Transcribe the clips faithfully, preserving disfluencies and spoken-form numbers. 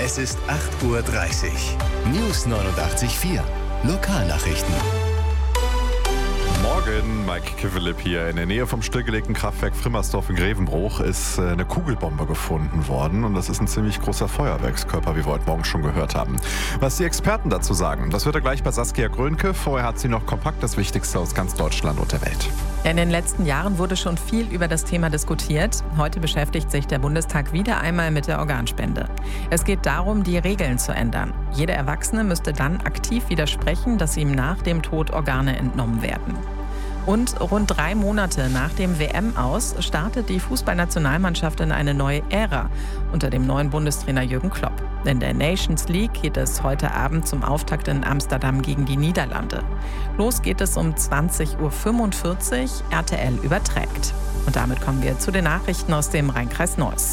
Es ist acht Uhr dreißig. News neunundachtzig Komma vier. Lokalnachrichten. Morgen, Mike Kivelip hier. In der Nähe vom stillgelegten Kraftwerk Frimmersdorf in Grevenbruch ist eine Kugelbombe gefunden worden. Und das ist ein ziemlich großer Feuerwerkskörper, wie wir heute Morgen schon gehört haben. Was die Experten dazu sagen, das wird er gleich bei Saskia Grönke. Vorher hat sie noch kompakt das Wichtigste aus ganz Deutschland und der Welt. In den letzten Jahren wurde schon viel über das Thema diskutiert. Heute beschäftigt sich der Bundestag wieder einmal mit der Organspende. Es geht darum, die Regeln zu ändern. Jeder Erwachsene müsste dann aktiv widersprechen, dass ihm nach dem Tod Organe entnommen werden. Und rund drei Monate nach dem W M-Aus startet die Fußballnationalmannschaft in eine neue Ära unter dem neuen Bundestrainer Jürgen Klopp. In der Nations League geht es heute Abend zum Auftakt in Amsterdam gegen die Niederlande. Los geht es um zwanzig Uhr fünfundvierzig, R T L überträgt. Und damit kommen wir zu den Nachrichten aus dem Rheinkreis Neuss.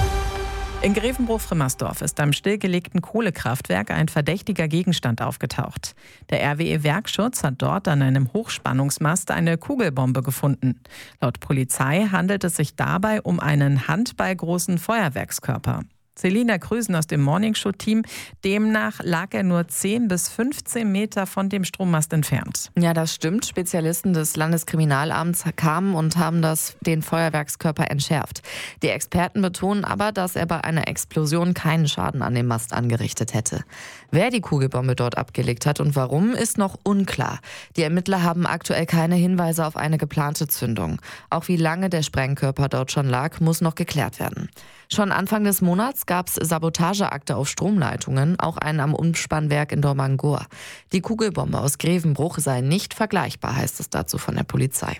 In Grevenbruch-Frimmersdorf ist am stillgelegten Kohlekraftwerk ein verdächtiger Gegenstand aufgetaucht. Der R W E-Werkschutz hat dort an einem Hochspannungsmast eine Kugelbombe gefunden. Laut Polizei handelt es sich dabei um einen handballgroßen Feuerwerkskörper. Selina Krüsen aus dem Morningshow-Team. Demnach lag er nur zehn bis fünfzehn Meter von dem Strommast entfernt. Ja, das stimmt. Spezialisten des Landeskriminalamts kamen und haben das, den Feuerwerkskörper entschärft. Die Experten betonen aber, dass er bei einer Explosion keinen Schaden an dem Mast angerichtet hätte. Wer die Kugelbombe dort abgelegt hat und warum, ist noch unklar. Die Ermittler haben aktuell keine Hinweise auf eine geplante Zündung. Auch wie lange der Sprengkörper dort schon lag, muss noch geklärt werden. Schon Anfang des Monats gab es Sabotageakte auf Stromleitungen, auch einen am Umspannwerk in Dormangor. Die Kugelbombe aus Grevenbruch sei nicht vergleichbar, heißt es dazu von der Polizei.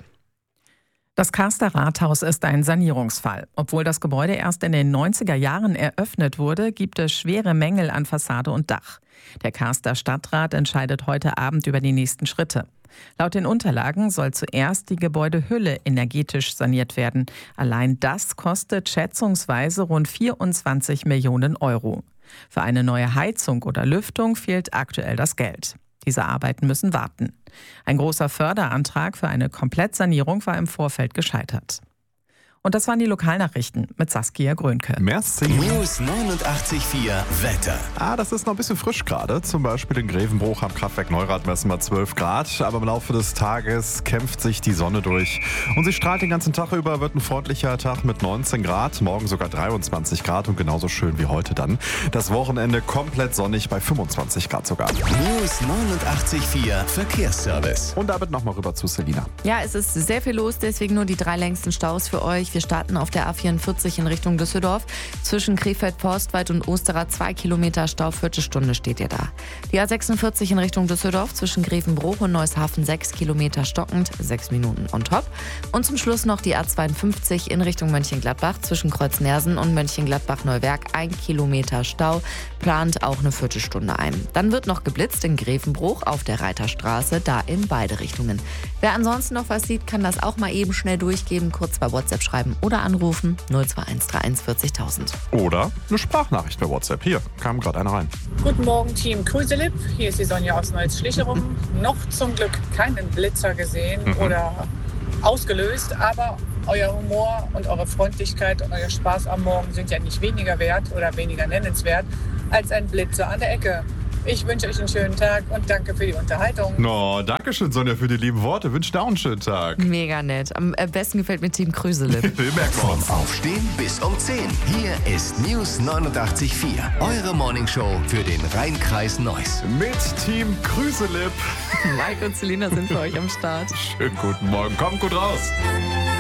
Das Karster Rathaus ist ein Sanierungsfall. Obwohl das Gebäude erst in den neunziger Jahren eröffnet wurde, gibt es schwere Mängel an Fassade und Dach. Der Karster Stadtrat entscheidet heute Abend über die nächsten Schritte. Laut den Unterlagen soll zuerst die Gebäudehülle energetisch saniert werden. Allein das kostet schätzungsweise rund vierundzwanzig Millionen Euro. Für eine neue Heizung oder Lüftung fehlt aktuell das Geld. Diese Arbeiten müssen warten. Ein großer Förderantrag für eine Komplettsanierung war im Vorfeld gescheitert. Und das waren die Lokalnachrichten mit Saskia Grönke. Merci. News neunundachtzig Komma vier Wetter. Ah, das ist noch ein bisschen frisch gerade. Zum Beispiel in Grevenbruch am Kraftwerk Neurath messen wir zwölf Grad. Aber im Laufe des Tages kämpft sich die Sonne durch. Und sie strahlt den ganzen Tag über, wird ein freundlicher Tag mit neunzehn Grad. Morgen sogar dreiundzwanzig Grad und genauso schön wie heute dann. Das Wochenende komplett sonnig bei fünfundzwanzig Grad sogar. News neunundachtzig Komma vier Verkehrsservice. Und damit nochmal rüber zu Selina. Ja, es ist sehr viel los, deswegen nur die drei längsten Staus für euch. Wir starten auf der A vierundvierzig in Richtung Düsseldorf. Zwischen Krefeld-Forstwald und Osterrad zwei Kilometer Stau, Viertelstunde steht ihr da. Die A sechsundvierzig in Richtung Düsseldorf zwischen Grevenbruch und Neusshafen sechs Kilometer stockend, sechs Minuten on top. Und zum Schluss noch die A zweiundfünfzig in Richtung Mönchengladbach zwischen Kreuz-Nersen und Mönchengladbach-Neuwerk, ein Kilometer Stau, plant auch eine Viertelstunde ein. Dann wird noch geblitzt in Grevenbruch auf der Reiterstraße, da in beide Richtungen. Wer ansonsten noch was sieht, kann das auch mal eben schnell durchgeben, kurz bei WhatsApp schreiben oder anrufen null zwei eins drei eins vierzig tausend. Oder eine Sprachnachricht bei WhatsApp. Hier, kam gerade einer rein. Guten Morgen, Team Krüselip. Hier ist die Sonja aus Neuss-Schlicherum. Noch zum Glück keinen Blitzer gesehen mhm. oder ausgelöst, aber euer Humor und eure Freundlichkeit und euer Spaß am Morgen sind ja nicht weniger wert oder weniger nennenswert als ein Blitzer an der Ecke. Ich wünsche euch einen schönen Tag und danke für die Unterhaltung. No, danke schön, Sonja, für die lieben Worte. Wünsche dir auch einen schönen Tag. Mega nett. Am besten gefällt mir Team Krüselip. Wir merken Vom uns. Aufstehen bis um zehn. Hier ist News neunundachtzig Komma vier. Eure Morningshow für den Rheinkreis Neuss. Mit Team Krüselip. Mike und Selina sind für euch am Start. Schönen guten Morgen. Kommt gut raus.